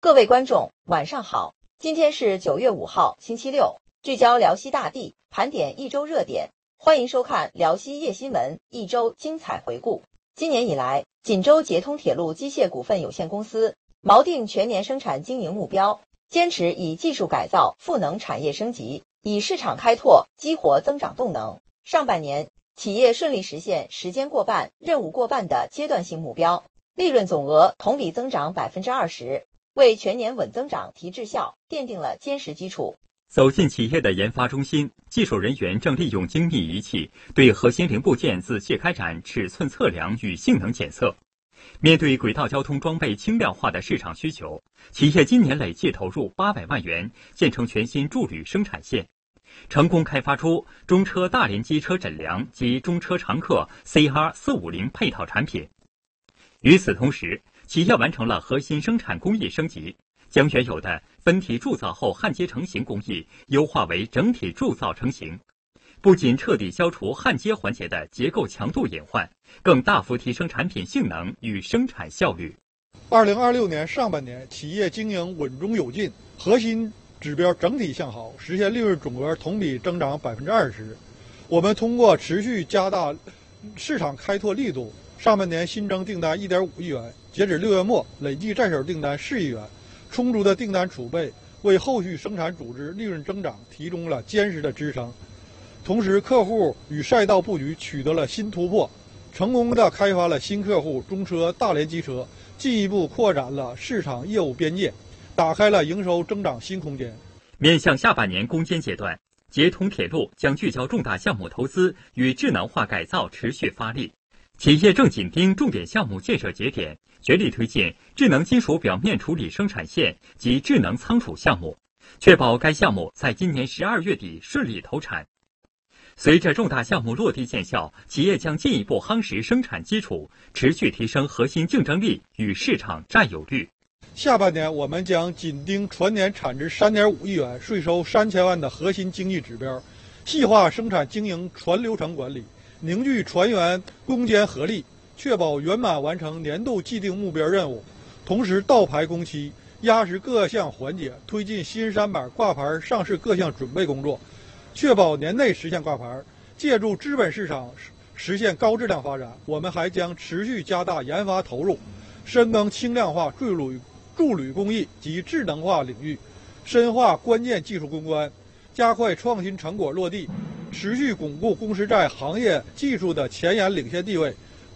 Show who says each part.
Speaker 1: 各位观众，晚上好！今天是9月5号，星期六，聚焦辽西大地，盘点一周热点，欢迎收看辽西夜新闻一周精彩回顾。今年以来，锦州捷通铁路机械股份有限公司锚定全年生产经营目标，坚持以技术改造赋能产业升级，以市场开拓激活增长动能。上半年，企业顺利实现时间过半、任务过半的阶段性目标，利润总额同比增长20%，为全年稳增长提质效奠定了坚实基础。
Speaker 2: 走进企业的研发中心，技术人员正利用精密仪器对核心零部件仔细开展尺寸测量与性能检测。面对轨道交通装备轻量化的市场需求，企业今年累计投入800万元建成全新铸铝生产线，成功开发出中车大连机车诊梁及中车常客 CR450 配套产品。与此同时，企业完成了核心生产工艺升级，将原有的分体铸造后焊接成型工艺优化为整体铸造成型，不仅彻底消除焊接环节的结构强度隐患，更大幅提升产品性能与生产效率。
Speaker 3: 2026年上半年，企业经营稳中有进，核心指标整体向好，实现利润总额同比增长20%。我们通过持续加大市场开拓力度，上半年新增订单1.5亿元，截止6月末，累计在手订单4亿元，充足的订单储备为后续生产组织利润增长提供了坚实的支撑。同时，客户与赛道布局取得了新突破，成功的开发了新客户中车大连机车，进一步扩展了市场业务边界，打开了营收增长新空间。
Speaker 2: 面向下半年攻坚阶段，捷通铁路将聚焦重大项目投资与智能化改造持续发力，企业正紧盯重点项目建设节点，全力推进智能金属表面处理生产线及智能仓储项目，确保该项目在今年12月底顺利投产。随着重大项目落地见效，企业将进一步夯实生产基础，持续提升核心竞争力与市场占有率。
Speaker 3: 下半年，我们将紧盯全年产值3.5亿元、税收3000万的核心经济指标，细化生产经营全流程管理，凝聚全员攻坚合力，确保圆满完成年度既定目标任务。同时倒排工期，压实各项环节，推进新三板挂牌上市各项准备工作，确保年内实现挂牌。借助资本市场实现高质量发展，我们还将持续加大研发投入，深耕轻量化铸铝工艺及智能化领域，深化关键技术攻关，加快创新成果落地，持续巩固公司在行业技术的前沿领先地位，